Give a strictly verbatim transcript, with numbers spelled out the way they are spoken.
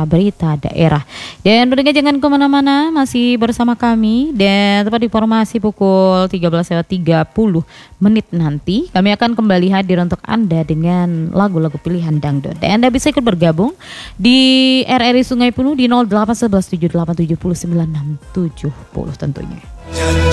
berita daerah. Dan tentunya jangan kemana-mana, masih bersama kami. Dan tepat informasi pukul tiga belas lewat tiga puluh menit nanti kami akan kembali hadir untuk Anda dengan lagu-lagu pilihan dangdut. Dan Anda bisa ikut bergabung di R R I Sungai Penuh di nol delapan satu satu tujuh delapan tujuh nol sembilan enam tujuh nol tentunya.